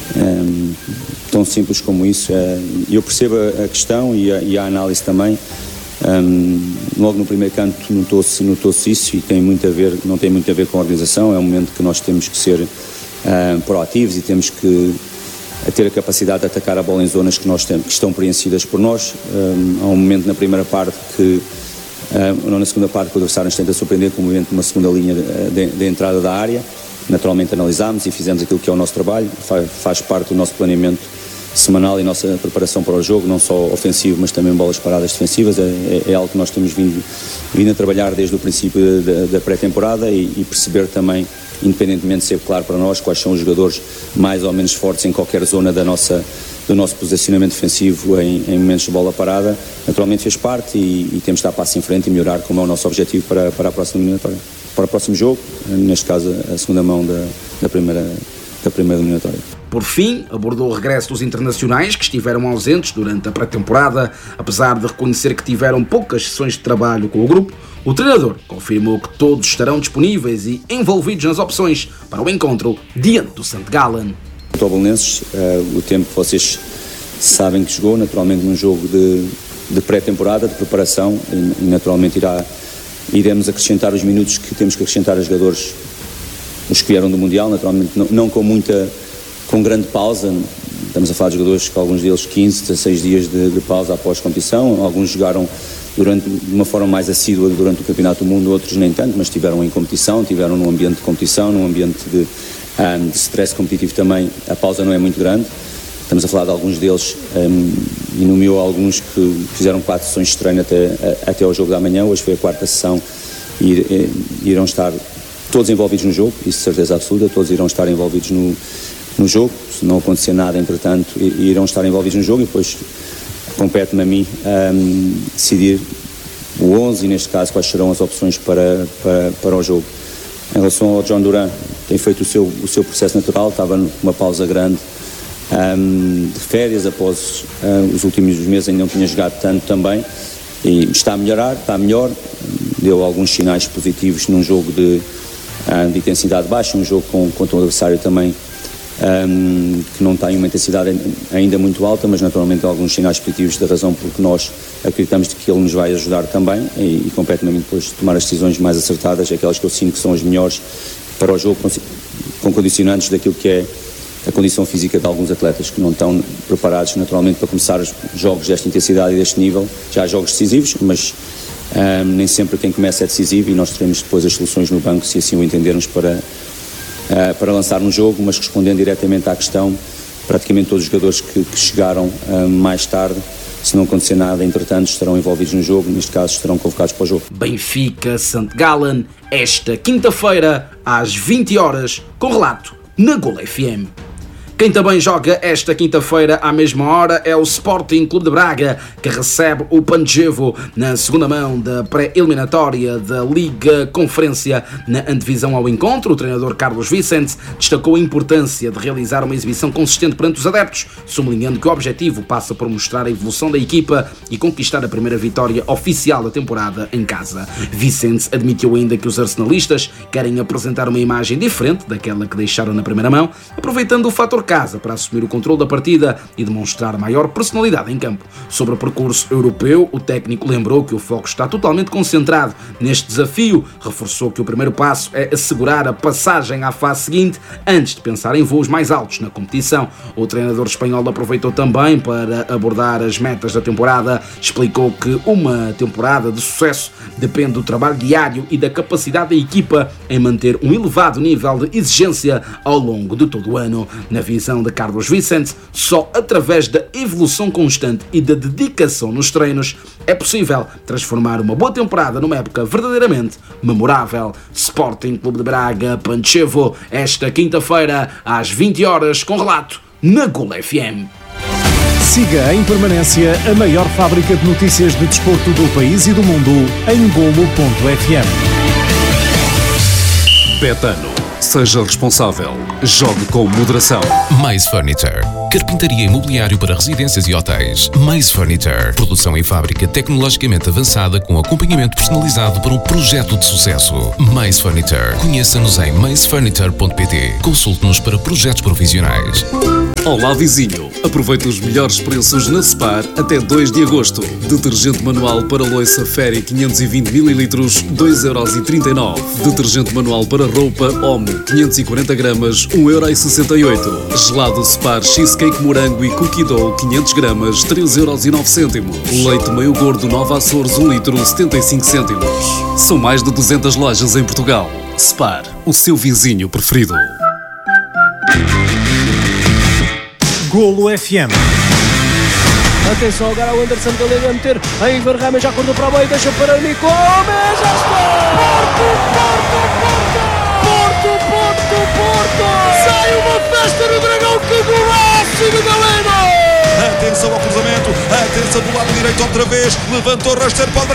tão simples como isso. Eu percebo a questão e a análise também. Logo no primeiro canto notou-se isso e não tem muito a ver com a organização. É um momento que nós temos que ser proativos e temos que ter a capacidade de atacar a bola em zonas que estão preenchidas por nós. Há um momento na primeira parte ou na segunda parte que o adversário nos tenta surpreender com o movimento de uma segunda linha de entrada da área. Naturalmente analisámos e fizemos aquilo que é o nosso trabalho, faz parte do nosso planeamento semanal e nossa preparação para o jogo, não só ofensivo, mas também bolas paradas defensivas. É algo que nós temos vindo a trabalhar desde o princípio da pré-temporada e perceber também, independentemente de ser claro para nós quais são os jogadores mais ou menos fortes em qualquer zona do nosso posicionamento defensivo em momentos de bola parada, naturalmente fez parte e temos de dar passo em frente e melhorar, como é o nosso objetivo para a próxima eliminatória. Para o próximo jogo, neste caso a segunda mão da primeira eliminatória. Por fim, abordou o regresso dos internacionais que estiveram ausentes durante a pré-temporada. Apesar de reconhecer que tiveram poucas sessões de trabalho com o grupo, o treinador confirmou que todos estarão disponíveis e envolvidos nas opções para o encontro diante do St. Gallen. Ao Belenenses, o tempo que vocês sabem que jogou, naturalmente num jogo de pré-temporada, de preparação, e naturalmente iremos acrescentar os minutos que temos que acrescentar a jogadores, os que vieram do Mundial, naturalmente não com grande pausa. Estamos a falar de jogadores que alguns deles 15, 16 dias de pausa após competição, alguns jogaram de uma forma mais assídua durante o Campeonato do Mundo, outros nem tanto, mas estiveram em competição, estiveram num ambiente de competição, num ambiente de stress competitivo também. A pausa não é muito grande. Estamos a falar de alguns deles, e nomeou alguns que fizeram 4 sessões de treino até ao jogo da manhã. Hoje foi a 4ª sessão e irão estar todos envolvidos no jogo, isso de certeza absoluta, todos irão estar envolvidos no jogo. Se não acontecer nada, entretanto, irão estar envolvidos no jogo e depois compete-me a mim decidir o 11 e, neste caso, quais serão as opções para o jogo. Em relação ao John Duran, tem feito o seu processo natural, estava numa pausa grande de férias, após os últimos meses ainda não tinha jogado tanto também, e está a melhorar, está melhor, deu alguns sinais positivos num jogo de intensidade baixa, um jogo contra um adversário também que não tem uma intensidade ainda muito alta, mas naturalmente alguns sinais positivos, da razão porque nós acreditamos que ele nos vai ajudar também e compete-me a mim depois tomar as decisões mais acertadas, aquelas que eu sinto que são as melhores para o jogo, com condicionantes daquilo que é a condição física de alguns atletas que não estão preparados naturalmente para começar os jogos desta intensidade e deste nível. Já há jogos decisivos, mas nem sempre quem começa é decisivo, e nós teremos depois as soluções no banco, se assim o entendermos, para lançar no jogo. Mas respondendo diretamente à questão, praticamente todos os jogadores que chegaram mais tarde, se não acontecer nada, entretanto, estarão envolvidos no jogo, neste caso estarão convocados para o jogo. Benfica St. Gallen, esta quinta-feira, às 20 horas, com relato na Gol FM. Quem também joga esta quinta-feira à mesma hora é o Sporting Clube de Braga, que recebe o Pančevo na segunda mão da pré-eliminatória da Liga Conferência. Na antevisão ao encontro, o treinador Carlos Vicente destacou a importância de realizar uma exibição consistente perante os adeptos, sublinhando que o objetivo passa por mostrar a evolução da equipa e conquistar a primeira vitória oficial da temporada em casa. Vicente admitiu ainda que os arsenalistas querem apresentar uma imagem diferente daquela que deixaram na primeira mão, aproveitando o fator casa para assumir o controle da partida e demonstrar maior personalidade em campo. Sobre o percurso europeu, o técnico lembrou que o foco está totalmente concentrado neste desafio, reforçou que o primeiro passo é assegurar a passagem à fase seguinte antes de pensar em voos mais altos na competição. O treinador espanhol aproveitou também para abordar as metas da temporada, explicou que uma temporada de sucesso depende do trabalho diário e da capacidade da equipa em manter um elevado nível de exigência ao longo de todo o ano. Na visão de Carlos Vicente, só através da evolução constante e da dedicação nos treinos é possível transformar uma boa temporada numa época verdadeiramente memorável. Sporting Clube de Braga, Pančevo, esta quinta-feira às 20 horas, com relato na Gol FM. Siga em permanência a maior fábrica de notícias de desporto do país e do mundo em golo.fm. Betano. Seja responsável. Jogue com moderação. Mais Furniture. Carpintaria e mobiliário para residências e hotéis. Mais Furniture. Produção em fábrica tecnologicamente avançada com acompanhamento personalizado para um projeto de sucesso. Mais Furniture. Conheça-nos em maisfurniture.pt. Consulte-nos para projetos profissionais. Olá vizinho, aproveita os melhores preços na Spar até 2 de agosto. Detergente manual para louça Fairy 520 ml, 2,39€. Detergente manual para roupa Omo 540 gramas, 1,68€. Gelado Spar Cheesecake Morango e Cookie Dough 500 gramas, 3,09€. Leite meio gordo Nova Açores 1 litro, 75 cêntimos. São mais de 200 lojas em Portugal. Spar, o seu vizinho preferido. Golo FM. Atenção agora ao Anderson Galego a meter em Vargama, já acordou para o meio, deixa para Nico Gomes, já está! Porto! Sai uma festa no Dragão, que golaço de Galeno! Atenção ao cruzamento, atenção do lado direito outra vez, levantou o rasteiro, pode